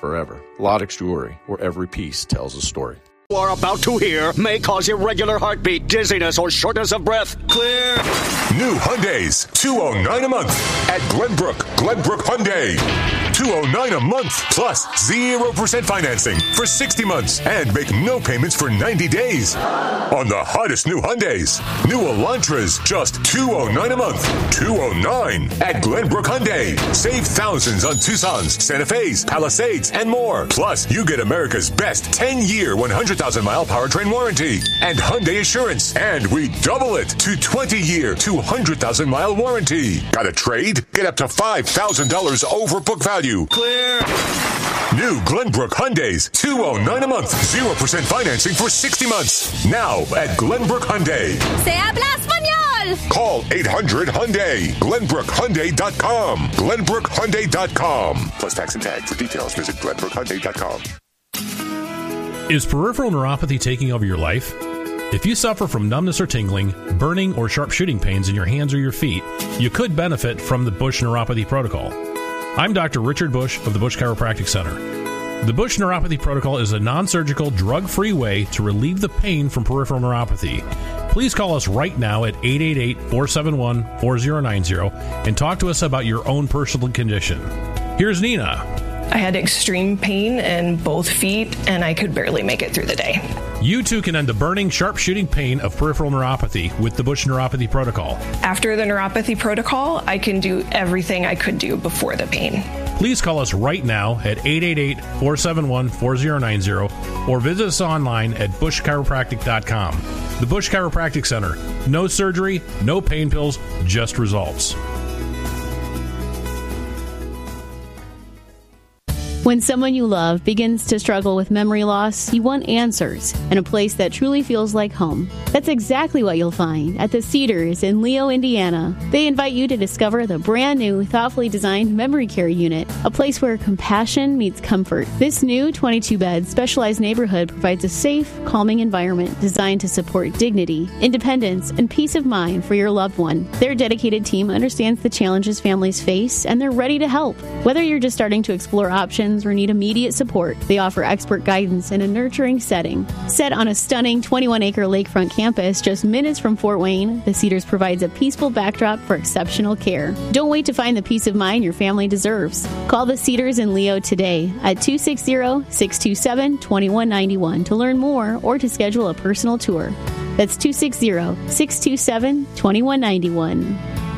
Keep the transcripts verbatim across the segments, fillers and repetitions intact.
forever. Lodix Jewelry, where every piece tells a story. Are about to hear may cause irregular heartbeat, dizziness, or shortness of breath. Clear. New Hyundais, two hundred nine dollars a month at Glenbrook. Glenbrook Hyundai. two hundred nine dollars a month plus zero percent financing for sixty months and make no payments for ninety days. On the hottest new Hyundais. New Elantras, just two hundred nine dollars a month. two hundred nine dollars at Glenbrook Hyundai. Save thousands on Tucson's, Santa Fe's, Palisades, and more. Plus, you get America's best ten-year, one hundred thousand mile powertrain warranty and Hyundai Assurance. And we double it to twenty-year, two hundred thousand mile warranty. Got a trade? Get up to five thousand dollars over book value. Clear. New Glenbrook Hyundais, two hundred nine dollars a month, zero percent financing for sixty months. Now at Glenbrook Hyundai. Se habla español. Call eight hundred Hyundai. Glenbrook Hyundai dot com. Glenbrook Hyundai dot com. Plus tax and tag. For details, visit Glenbrook Hyundai dot com. Is peripheral neuropathy taking over your life? If you suffer from numbness or tingling, burning or sharp shooting pains in your hands or your feet, you could benefit from the Bush Neuropathy Protocol. I'm Doctor Richard Bush of the Bush Chiropractic Center. The Bush Neuropathy Protocol is a non-surgical, drug-free way to relieve the pain from peripheral neuropathy. Please call us right now at eight eight eight, four seven one, four zero nine zero and talk to us about your own personal condition. Here's Nina. I had extreme pain in both feet, and I could barely make it through the day. You too can end the burning, sharp shooting pain of peripheral neuropathy with the Bush Neuropathy Protocol. After the neuropathy protocol, I can do everything I could do before the pain. Please call us right now at eight eight eight, four seven one, four zero nine zero or visit us online at bush chiropractic dot com. The Bush Chiropractic Center. No surgery, no pain pills, just results. When someone you love begins to struggle with memory loss, you want answers and a place that truly feels like home. That's exactly what you'll find at the Cedars in Leo, Indiana. They invite you to discover the brand new, thoughtfully designed memory care unit, a place where compassion meets comfort. This new twenty-two bed specialized neighborhood provides a safe, calming environment designed to support dignity, independence, and peace of mind for your loved one. Their dedicated team understands the challenges families face, and they're ready to help. Whether you're just starting to explore options or need immediate support, they offer expert guidance in a nurturing setting. Set on a stunning twenty-one acre lakefront campus just minutes from Fort Wayne, the Cedars provides a peaceful backdrop for exceptional care. Don't wait to find the peace of mind your family deserves. Call the Cedars in Leo today at two six zero, six two seven, two one nine one to learn more or to schedule a personal tour. That's two six zero, six two seven, two one nine one.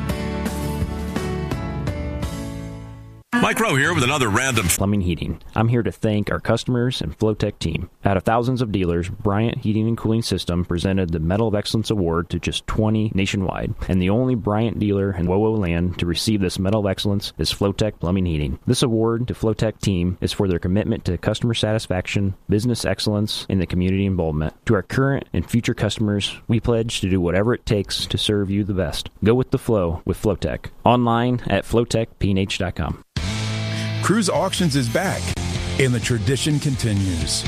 Mike Rowe here with another random Plumbing Heating. I'm here to thank our customers and Flowtech team. Out of thousands of dealers, Bryant Heating and Cooling System presented the Medal of Excellence Award to just twenty nationwide. And the only Bryant dealer in WoWo land to receive this Medal of Excellence is Flowtech Plumbing Heating. This award to Flowtech team is for their commitment to customer satisfaction, business excellence, and the community involvement. To our current and future customers, we pledge to do whatever it takes to serve you the best. Go with the flow with Flowtech. Online at flowtech p n h dot com. Cruise Auctions is back, and the tradition continues.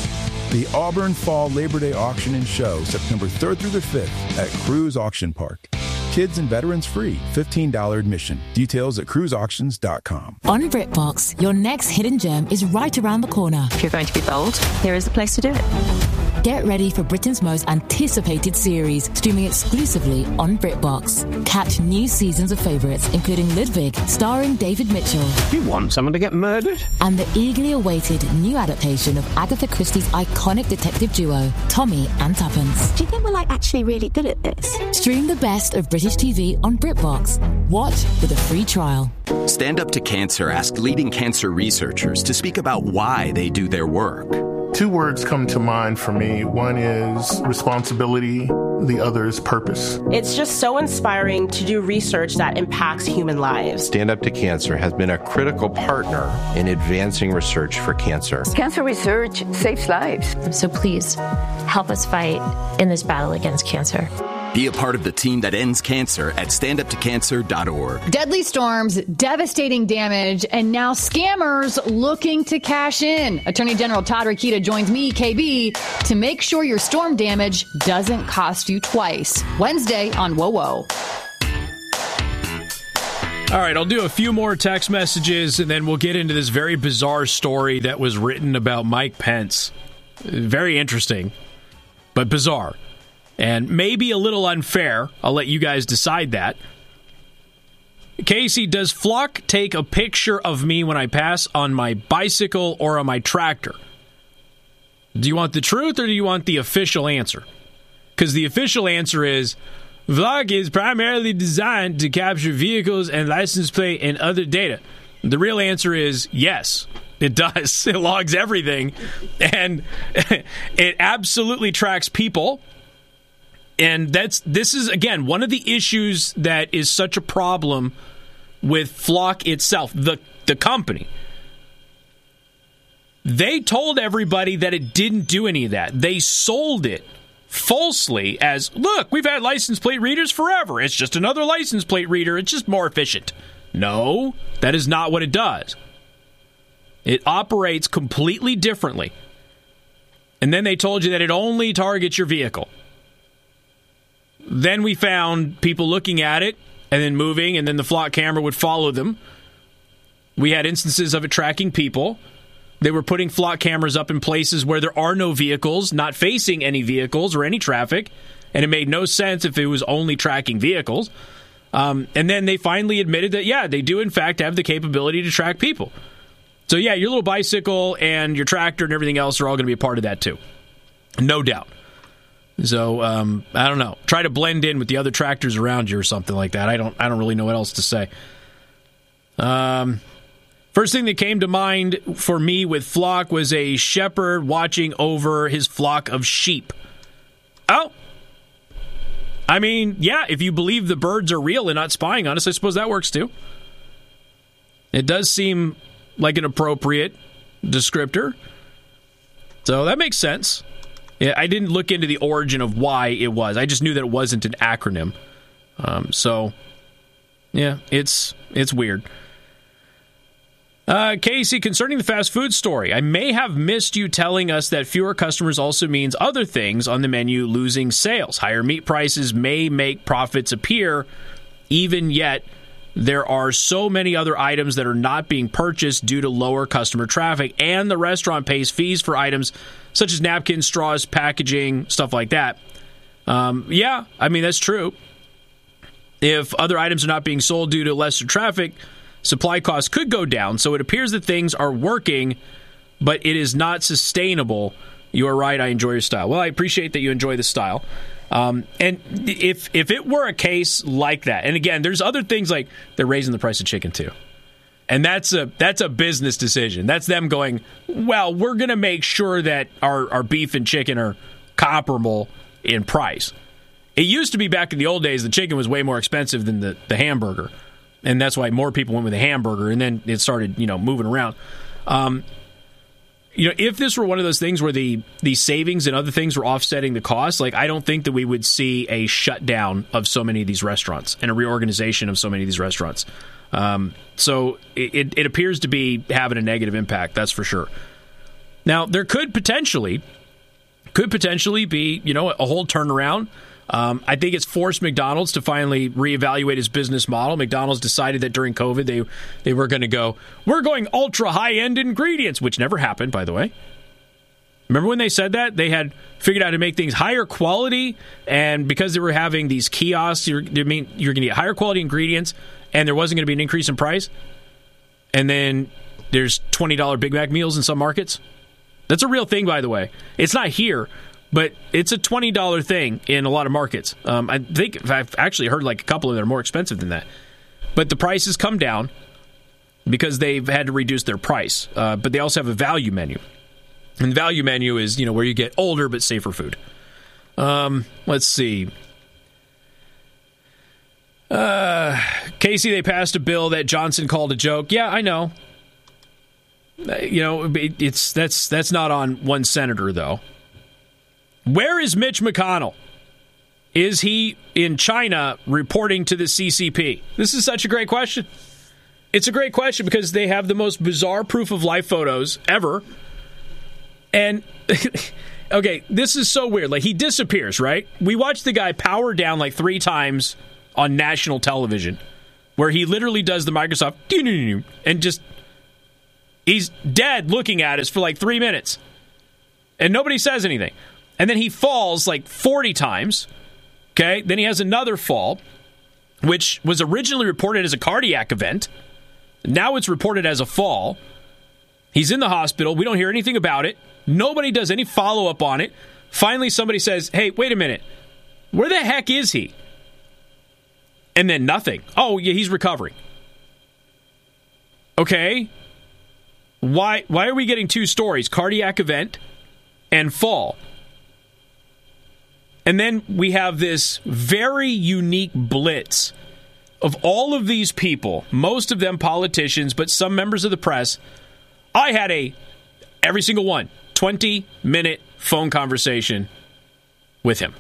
The Auburn Fall Labor Day Auction and Show, September third through the fifth at Cruise Auction Park. Kids and veterans free, fifteen dollars admission. Details at cruise auctions dot com. On BritBox, your next hidden gem is right around the corner. If you're going to be bold, here is the place to do it. Get ready for Britain's most anticipated series, streaming exclusively on BritBox. Catch new seasons of favourites, including Ludwig, starring David Mitchell. You want someone to get murdered? And the eagerly awaited new adaptation of Agatha Christie's iconic detective duo, Tommy and Tuppence. Do you think we're like actually really good at this? Stream the best of British T V on BritBox. Watch with a free trial. Stand Up to Cancer asked leading cancer researchers to speak about why they do their work. Two words come to mind for me. One is responsibility, the other is purpose. It's just so inspiring to do research that impacts human lives. Stand Up to Cancer has been a critical partner in advancing research for cancer. Cancer research saves lives. So please, help us fight in this battle against cancer. Be a part of the team that ends cancer at stand up to cancer dot org. Deadly storms, devastating damage, and now scammers looking to cash in. Attorney General Todd Rokita joins me, K B, to make sure your storm damage doesn't cost you twice. Wednesday on WoWo. All right, I'll do a few more text messages, and then we'll get into this very bizarre story that was written about Mike Pence. Very interesting, but bizarre. And maybe a little unfair. I'll let you guys decide that. Casey, does Flock take a picture of me when I pass on my bicycle or on my tractor? Do you want the truth or do you want the official answer? Because the official answer is, Flock is primarily designed to capture vehicles and license plate and other data. The real answer is yes, it does. It logs everything. And it absolutely tracks people. And that's this is, again, one of the issues that is such a problem with Flock itself, the, the company. They told everybody that it didn't do any of that. They sold it falsely as, look, we've had license plate readers forever. It's just another license plate reader. It's just more efficient. No, that is not what it does. It operates completely differently. And then they told you that it only targets your vehicle. Then we found people looking at it and then moving, and then the Flock camera would follow them. We had instances of it tracking people. They were putting Flock cameras up in places where there are no vehicles, not facing any vehicles or any traffic, and it made no sense if it was only tracking vehicles. Um, and then they finally admitted that, yeah, they do in fact have the capability to track people. So yeah, your little bicycle and your tractor and everything else are all going to be a part of that too. No doubt. So, um, I don't know. Try to blend in with the other tractors around you or something like that. I don't I don't really know what else to say. Um, first thing that came to mind for me with Flock was a shepherd watching over his flock of sheep. Oh. I mean, yeah, if you believe the birds are real and not spying on us, I suppose that works too. It does seem like an appropriate descriptor. So that makes sense. Yeah, I didn't look into the origin of why it was. I just knew that it wasn't an acronym. Um, so, yeah, it's it's weird. Uh, Casey, concerning the fast food story, I may have missed you telling us that fewer customers also means other things on the menu losing sales. Higher meat prices may make profits appear, even yet there are so many other items that are not being purchased due to lower customer traffic, and the restaurant pays fees for items such as napkins, straws, packaging, stuff like that. Um, yeah, I mean, that's true. If other items are not being sold due to lesser traffic, supply costs could go down. So it appears that things are working, but it is not sustainable. You are right. I enjoy your style. Well, I appreciate that you enjoy the style. Um, and if if it were a case like that, and again, there's other things like they're raising the price of chicken too. And that's a that's a business decision. That's them going, well, we're going to make sure that our, our beef and chicken are comparable in price. It used to be back in the old days, the chicken was way more expensive than the, the hamburger. And that's why more people went with the hamburger, and then it started, you know, moving around. Um, you know, if this were one of those things where the, the savings and other things were offsetting the cost, like I don't think that we would see a shutdown of so many of these restaurants and a reorganization of so many of these restaurants. Um, so it, it appears to be having a negative impact, that's for sure. Now, there could potentially, could potentially be, you know, a whole turnaround. Um, I think it's forced McDonald's to finally reevaluate his business model. McDonald's decided that during COVID they they were going to go, we're going ultra high-end ingredients, which never happened, by the way. Remember when they said that? They had figured out how to make things higher quality, and because they were having these kiosks, you're, you're going to get higher quality ingredients, and there wasn't going to be an increase in price. And then there's twenty dollars Big Mac meals in some markets. That's a real thing, by the way. It's not here, but it's a twenty dollars thing in a lot of markets. Um, I think I've actually heard like a couple of them are more expensive than that. But the prices come down because they've had to reduce their price. Uh, but they also have a value menu. And the value menu is, you know, where you get older but safer food. Um, let's see. Uh, Casey, they passed a bill that Johnson called a joke. Yeah, I know. Uh, you know, it, it's that's that's not on one senator, though. Where is Mitch McConnell? Is he in China reporting to the C C P? This is such a great question. It's a great question because they have the most bizarre proof of life photos ever. And, okay, this is so weird. Like, he disappears, right? We watched the guy power down like three times on national television where he literally does the Microsoft and just, he's dead looking at us for like three minutes. And nobody says anything. And then he falls like forty times. Okay, then he has another fall, which was originally reported as a cardiac event. Now it's reported as a fall. He's in the hospital. We don't hear anything about it. Nobody does any follow-up on it. Finally, somebody says, hey, wait a minute. Where the heck is he? And then nothing. Oh, yeah, he's recovering. Okay. Why, why are we getting two stories? Cardiac event and fall. And then we have this very unique blitz of all of these people, most of them politicians, but some members of the press. I had a, every single one, twenty-minute phone conversation with him.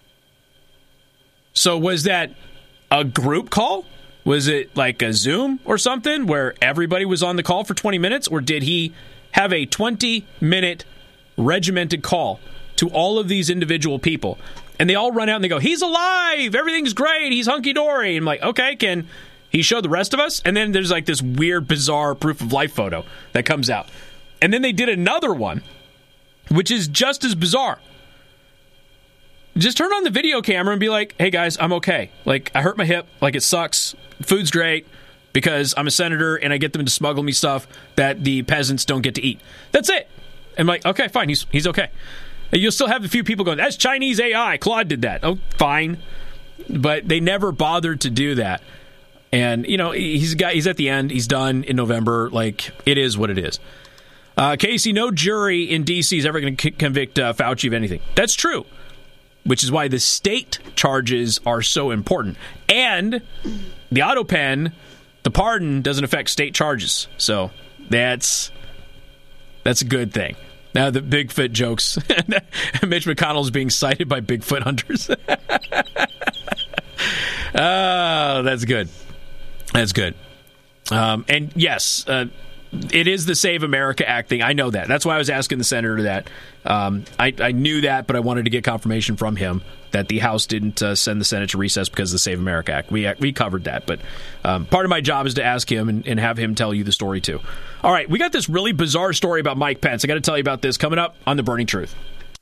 So was that a group call? Was it like a Zoom or something where everybody was on the call for twenty minutes? Or did he have a twenty-minute regimented call to all of these individual people? And they all run out and they go, he's alive! Everything's great! He's hunky-dory! And I'm like, okay, can he show the rest of us? And then there's like this weird, bizarre proof of life photo that comes out. And then they did another one, which is just as bizarre. Just turn on the video camera and be like, hey guys, I'm okay. Like, I hurt my hip, like it sucks. Food's great because I'm a senator and I get them to smuggle me stuff that the peasants don't get to eat. That's it. And I'm like, okay, fine, he's he's okay. And you'll still have a few people going, that's Chinese A I. Claude did that. Oh, fine. But they never bothered to do that. And, you know, he's got he's at the end. He's done in November. Like, it is what it is. Uh, Casey, no jury in D C is ever going to c- convict uh, Fauci of anything. That's true. Which is why the state charges are so important. And the auto pen, the pardon, doesn't affect state charges. So that's that's a good thing. Now the Bigfoot jokes. Mitch McConnell's being cited by Bigfoot hunters. Oh, that's good. That's good. Um, and yes, uh, it is the Save America Act thing. I know that. That's why I was asking the senator that. Um, I, I knew that, but I wanted to get confirmation from him that the House didn't uh, send the Senate to recess because of the Save America Act. We we covered that, but um, part of my job is to ask him and, and have him tell you the story too. All right, we got this really bizarre story about Mike Pence. I got to tell you about this coming up on The Burning Truth.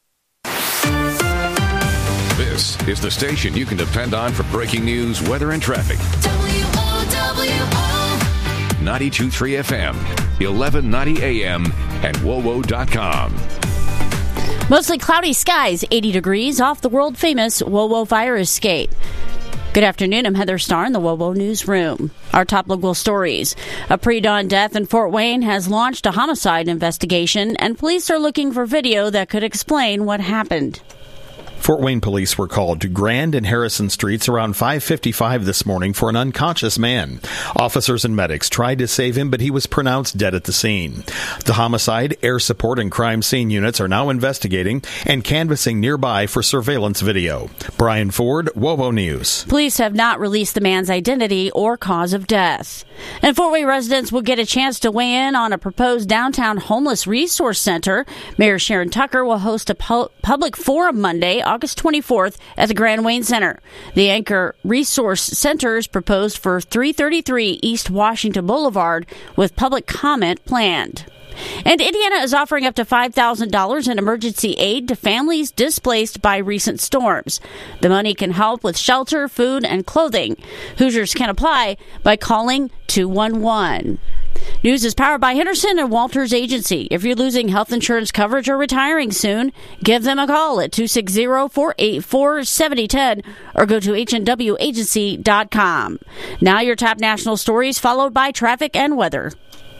This is the station you can depend on for breaking news, weather, and traffic. W O W O ninety-two point three F M, eleven ninety A M, and W O W O dot com. Mostly cloudy skies, eighty degrees off the world-famous W O W O fire escape. Good afternoon. I'm Heather Starr in the W O W O Newsroom. Our top local stories. A pre-dawn death in Fort Wayne has launched a homicide investigation, and police are looking for video that could explain what happened. Fort Wayne police were called to Grand and Harrison Streets around five fifty-five this morning for an unconscious man. Officers and medics tried to save him, but he was pronounced dead at the scene. The homicide, air support, and crime scene units are now investigating and canvassing nearby for surveillance video. Brian Ford, W O W O News. Police have not released the man's identity or cause of death. And Fort Wayne residents will get a chance to weigh in on a proposed downtown homeless resource center. Mayor Sharon Tucker will host a pu- public forum Monday, August twenty-fourth, at the Grand Wayne Center. The Anchor Resource Center is proposed for three thirty-three East Washington Boulevard, with public comment planned. And Indiana is offering up to five thousand dollars in emergency aid to families displaced by recent storms. The money can help with shelter, food, and clothing. Hoosiers can apply by calling two one one. News is powered by Henderson and Walters Agency. If you're losing health insurance coverage or retiring soon, give them a call at two six zero, four eight four, seven zero one zero or go to H N W agency dot com. Now your top national stories, followed by traffic and weather.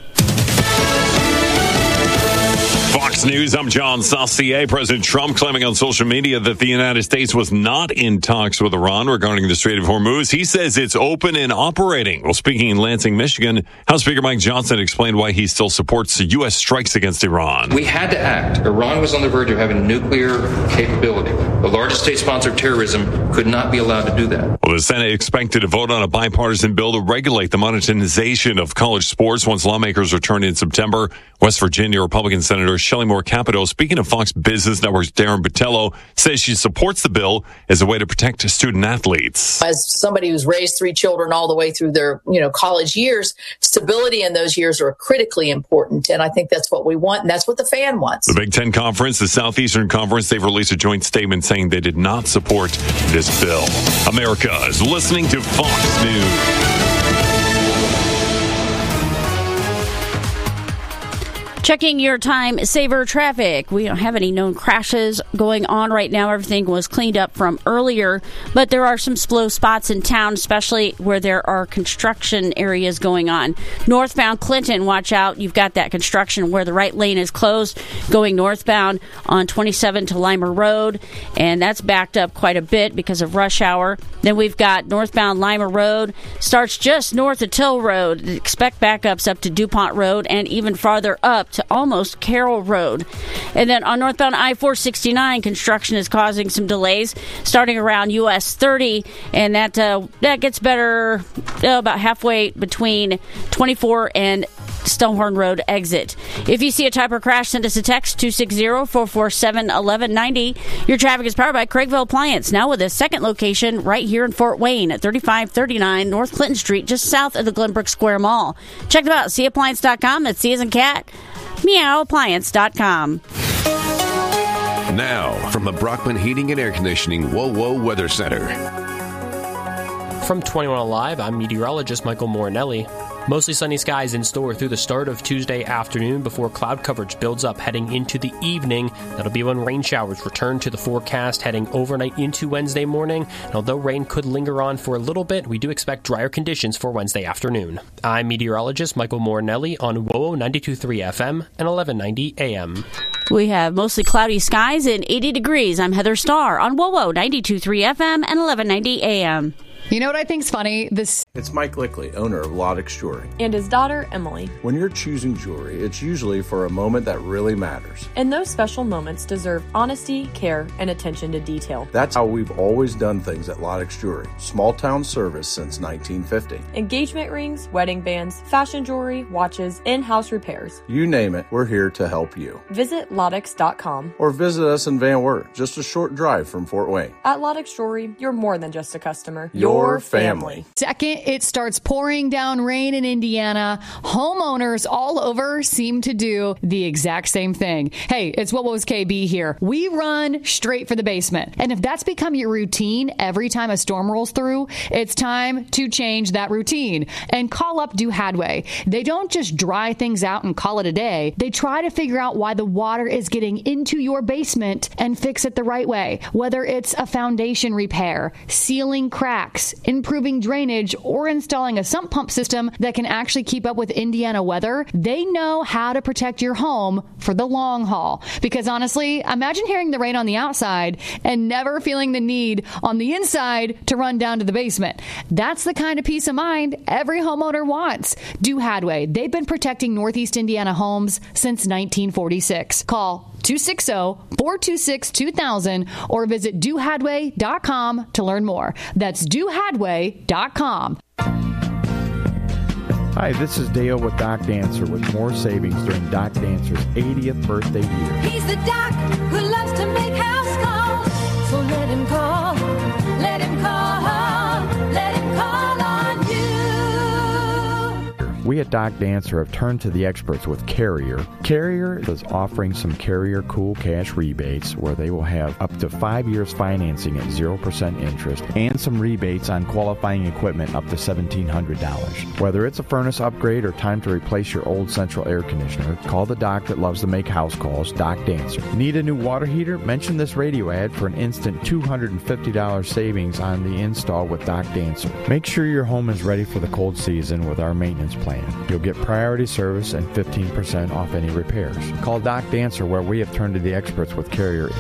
Fox News, I'm John Saucier. President Trump claiming on social media that the United States was not in talks with Iran regarding the Strait of Hormuz. He says it's open and operating. Well, speaking in Lansing, Michigan, House Speaker Mike Johnson explained why he still supports U S strikes against Iran. We had to act. Iran was on the verge of having nuclear capability. The largest state-sponsored terrorism could not be allowed to do that. Well, the Senate expected to vote on a bipartisan bill to regulate the monetization of college sports once lawmakers return in September. West Virginia Republican Senator Shelley Moore North Capitol. Speaking of Fox Business Network's Darren Botello, says she supports the bill as a way to protect student athletes. As somebody who's raised three children all the way through their, you know, college years, stability in those years are critically important. And I think that's what we want, and that's what the fan wants. The Big Ten Conference, the Southeastern Conference, they've released a joint statement saying they did not support this bill. America is listening to Fox News. Checking your time saver traffic. We don't have any known crashes going on right now. Everything was cleaned up from earlier, but there are some slow spots in town, especially where there are construction areas going on. Northbound Clinton, watch out. You've got that construction where the right lane is closed going northbound on twenty-seven to Lima Road, and that's backed up quite a bit because of rush hour. Then we've got northbound Lima Road, starts just north of Till Road. Expect backups up to DuPont Road and even farther up to almost Carroll Road. And then on northbound I four sixty-nine, construction is causing some delays starting around U S thirty, and that uh, that gets better uh, about halfway between twenty-four and Stonehorn Road exit. If you see a type of crash, send us a text two six zero, four four seven, one one nine zero. Your traffic is powered by Craigville Appliance, now with a second location right here in Fort Wayne at thirty-five thirty-nine North Clinton Street, just south of the Glenbrook Square Mall. Check them out, see appliance dot com. That's C as in cat, meow appliance dot com. Now, from the Brockman Heating and Air Conditioning Whoa Whoa Weather Center. From twenty-one Alive, I'm meteorologist Michael Morinelli. Mostly sunny skies in store through the start of Tuesday afternoon before cloud coverage builds up heading into the evening. That'll be when rain showers return to the forecast heading overnight into Wednesday morning. And although rain could linger on for a little bit, we do expect drier conditions for Wednesday afternoon. I'm meteorologist Michael Morinelli on W O O ninety-two point three F M and eleven ninety A M. We have mostly cloudy skies and eighty degrees. I'm Heather Starr on W O O ninety-two point three F M and eleven ninety A M. You know what I think's funny? This It's Mike Lickley, owner of Lodex Jewelry. And his daughter, Emily. When you're choosing jewelry, it's usually for a moment that really matters. And those special moments deserve honesty, care, and attention to detail. That's how we've always done things at Lodex Jewelry. Small town service since nineteen fifty. Engagement rings, wedding bands, fashion jewelry, watches, in-house repairs. You name it, we're here to help you. Visit Lodex dot com. Or visit us in Van Wert, just a short drive from Fort Wayne. At Lodex Jewelry, you're more than just a customer. Your Your family. Second, it starts pouring down rain in Indiana. Homeowners all over seem to do the exact same thing. Hey, it's What Was K B here. We run straight for the basement. And if that's become your routine every time a storm rolls through, it's time to change that routine and call up Do Hadway. They don't just dry things out and call it a day. They try to figure out why the water is getting into your basement and fix it the right way. Whether it's a foundation repair, sealing cracks, improving drainage, or installing a sump pump system that can actually keep up with Indiana weather, they know how to protect your home for the long haul. Because honestly, imagine hearing the rain on the outside and never feeling the need on the inside to run down to the basement. That's the kind of peace of mind every homeowner wants. Do Hadway. They've been protecting Northeast Indiana homes since nineteen forty-six. Call two six zero, four two six, two thousand or visit do hadway dot com to learn more. That's do hadway dot com. Hi, this is Dale with Doc Dancer with more savings during Doc Dancer's eightieth birthday year. He's the doc who loves to make house calls. So let him call, let him call, let him call on you. We at Doc Dancer have turned to the experts with Carrier. Carrier is offering some Carrier Cool Cash rebates where they will have up to five years financing at zero percent interest and some rebates on qualifying equipment up to seventeen hundred dollars. Whether it's a furnace upgrade or time to replace your old central air conditioner, call the doc that loves to make house calls, Doc Dancer. Need a new water heater? Mention this radio ad for an instant two hundred fifty dollars savings on the install with Doc Dancer. Make sure your home is ready for the cold season with our maintenance plan. You'll get priority service and fifteen percent off any repairs. Call Doc Dancer where we have turned to the experts with Carrier